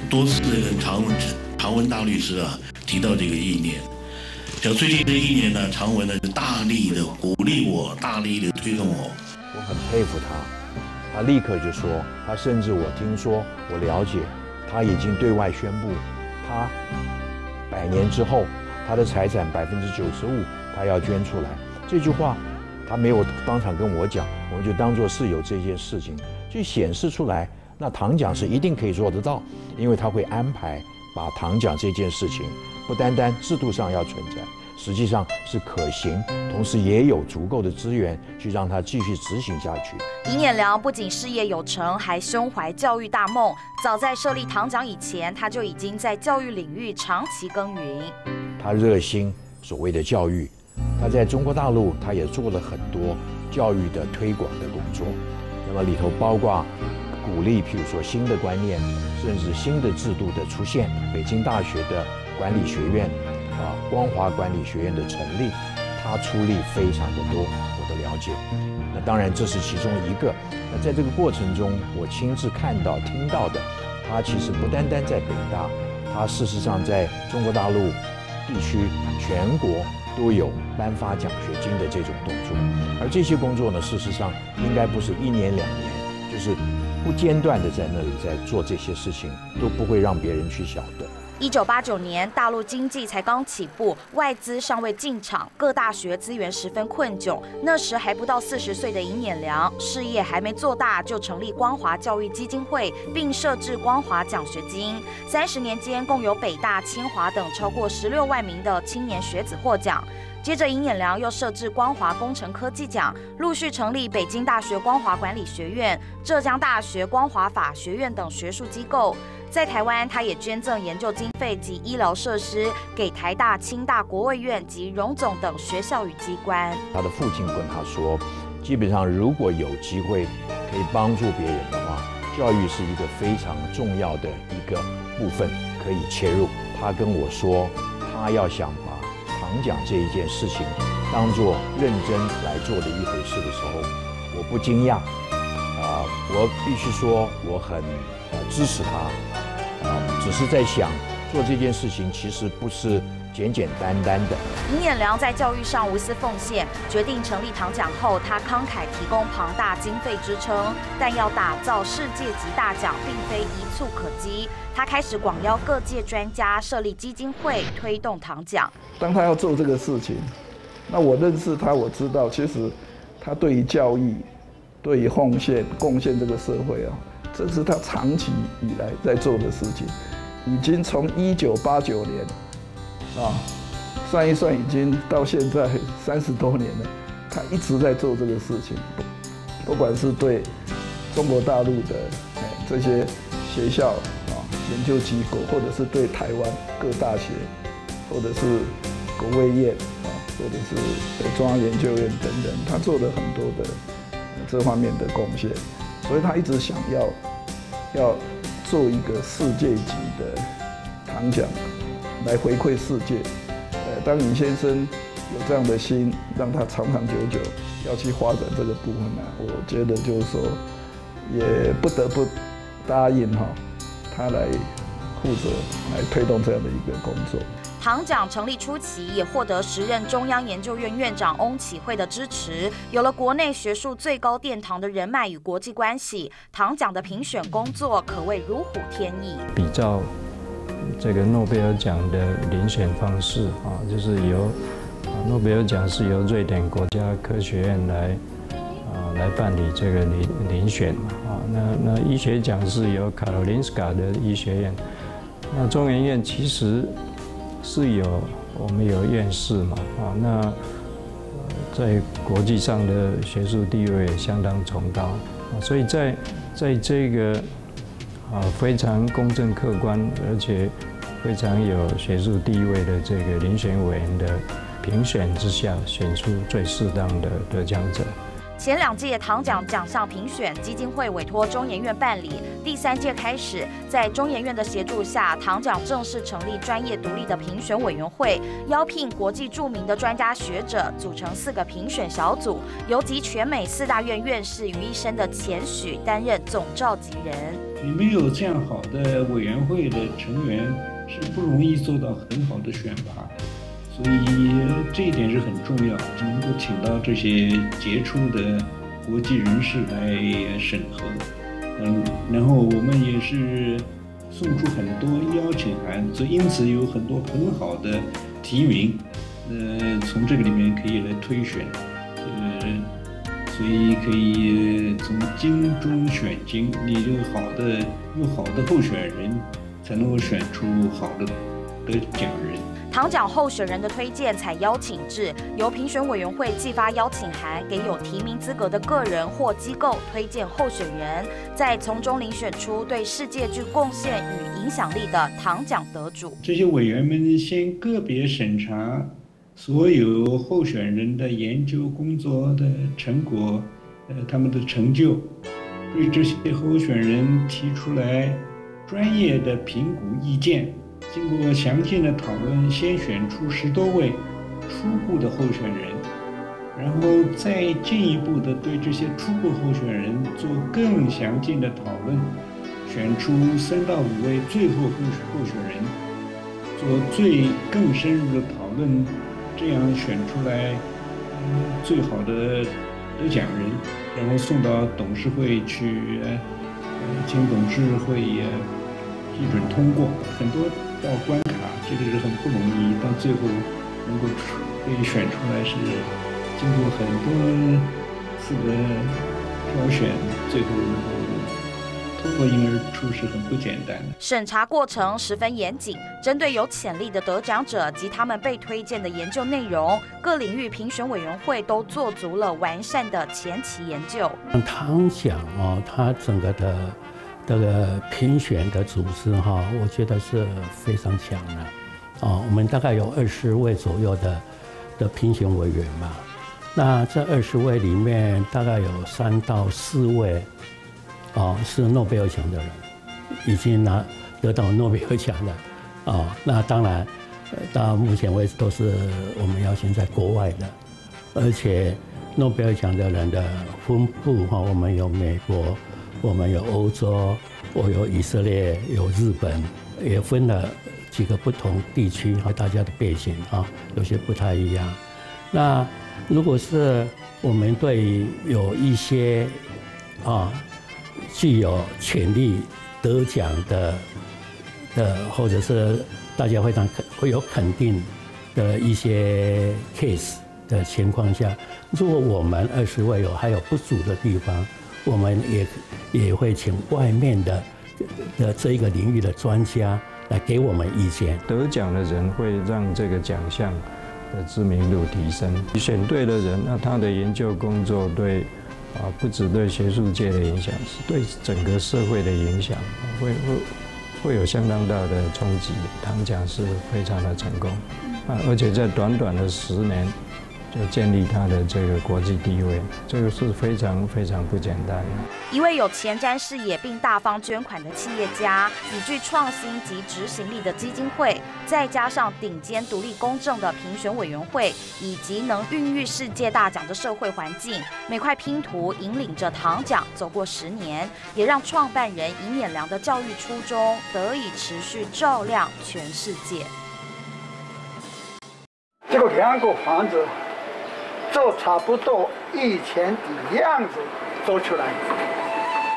多次的跟常文大律师提到这个意念。像最近这一年呢，常文呢是大力的鼓励我，大力的推动我。 我很佩服他立刻就说，他甚至我听说，我了解，他已经对外宣布，他100年之后，他的财产95%他要捐出来。这句话他没有当场跟我讲，我们就当作是有这件事情，就显示出来，那唐奖是一定可以做得到，因为他会安排把唐奖这件事情，不单单制度上要存在，实际上是可行，同时也有足够的资源去让它继续执行下去。 尹衍良不仅事业有成，还胸怀教育大梦。早在设立唐奖以前，他就已经在教育领域长期耕耘。 他热心所谓的教育，他在中国大陆他也做了很多教育的推广的工作，那么里头包括鼓励，譬如说新的观念，甚至新的制度的出现。北京大学的管理学院光华管理学院的成立，他出力非常的多，我的了解。那当然这是其中一个。那在这个过程中，我亲自看到听到的，他其实不单单在北大，他事实上在中国大陆地区全国都有颁发奖学金的这种动作。而这些工作呢，事实上应该不是1年2年，就是不间断的在那里在做这些事情，都不会让别人去晓得。 1989年，大陆经济才刚起步，外资尚未进场，各大学资源十分困窘。那时还不到40岁的尹衍良，事业还没做大，就成立光华教育基金会，并设置光华奖学金。30年间，共有北大、清华等超过16万名的青年学子获奖。接着，尹衍良又设置光华工程科技奖，陆续成立北京大学光华管理学院、浙江大学光华法学院等学术机构。在台湾，他也捐赠研究经费及医疗设施给台大、清大国卫院及荣总等学校与机关。 他的父亲跟他说，基本上如果有机会可以帮助别人的话，教育是一个非常重要的一个部分可以切入。他跟我说，他要想把唐奖这一件事情当作认真来做的一回事的时候，我不惊讶，我必须说我很支持他，只是在想做这件事情其实不是简简单单的。 尹衍良在教育上无私奉献，决定成立唐奖后，他慷慨提供庞大经费支撑，但要打造世界级大奖，并非一蹴可及。他开始广邀各界专家，设立基金会，推动唐奖。 当他要做这个事情，那我认识他，我知道其实他对于教育、对于贡献这个社会这是他长期以来在做的事情。已经从1989年算一算，已经到现在30多年了，他一直在做这个事情，不管是对中国大陆的这些学校研究机构，或者是对台湾各大学，或者是国卫院或者是中央研究院等等，他做了很多的这方面的贡献，所以他一直想要做一个世界级的唐奖来回馈世界。当尹先生有这样的心，让他长长久久要去发展这个部分我觉得就是说，也不得不答应他来负责来推动这样的一个工作。 唐奖成立初期，也获得时任中央研究院院长翁启惠的支持，有了国内学术最高殿堂的人脉与国际关系，唐奖的评选工作可谓如虎添翼。 比照这个诺贝尔奖的遴选方式就是由诺贝尔奖是由瑞典国家科学院来办理这个遴选那医学奖是由卡罗林斯卡的医学院，那中研院其实是我们有院士嘛那在国际上的学术地位也相当崇高所以在这个非常公正客观，而且非常有学术地位的这个遴选委员的评选之下，选出最适当的得奖者。 前2届唐奖奖项评选，基金会委托中研院办理。第3届开始，在中研院的协助下，唐奖正式成立专业独立的评选委员会，邀聘国际著名的专家学者，组成4个评选小组，由集全美4大院院士于一身的钱许担任总召集人。 你没有这样好的委员会的成员，是不容易做到很好的选拔的。所以这一点是很重要，能够请到这些杰出的国际人士来审核。然后我们也是送出很多邀请函，所以因此有很多很好的提名，从这个里面可以来推选，所以可以从精中选精，你有好的候选人，才能够选出好的得奖人。 唐奖候选人的推荐采邀请制，由评选委员会寄发邀请函给有提名资格的个人或机构推荐候选人，再从中遴选出对世界具贡献与影响力的唐奖得主。 这些委员们先个别审查所有候选人的研究工作的成果，他们的成就，对这些候选人提出来专业的评估意见。经过详尽的讨论，先选出10多位初步的候选人，然后再进一步的对这些初步候选人做更详尽的讨论，选出3到5位最后候选人，做更深入的讨论，这样选出来最好的得奖人，然后送到董事会去，请董事会批准通过。很多道关卡，这个是很不容易，到最后能够被选出来，是经过很多次的挑选，最后能够脱颖而出，是很不简单的。 审查过程十分严谨，针对有潜力的得奖者及他们被推荐的研究内容，各领域评选委员会都做足了完善的前期研究。 唐奖它整个的这个评选的组织我觉得是非常强的我们大概有20位左右的评选委员嘛。那这20位里面，大概有3到4位是诺贝尔奖的人，已经得到诺贝尔奖的那当然，到目前为止都是我们邀请在国外的，而且诺贝尔奖的人的分布我们有美国。我们有欧洲，我有以色列，有日本，也分了几个不同地区和大家的背景有些不太一样。那如果是我们对有一些具有潜力得奖的，或者是大家会有肯定的一些 case 的情况下，如果我们20位还有不足的地方，我们也会请外面的这一个领域的专家来给我们意见。 得奖的人会让这个奖项的知名度提升，选对的人，那他的研究工作对不只对学术界的影响，是对整个社会的影响，会有相当大的冲击。唐奖是非常的成功而且在短短的10年。就建立他的这个国际地位，这个是非常非常不简单的。 一位有前瞻视野并大方捐款的企业家，以具创新及执行力的基金会，再加上顶尖独立公正的评选委员会，以及能孕育世界大奖的社会环境，每块拼图引领着唐奖走过10年，也让创办人尹衍良的教育初衷得以持续照亮全世界。 这个2个房子。做差不多以前的样子做出来。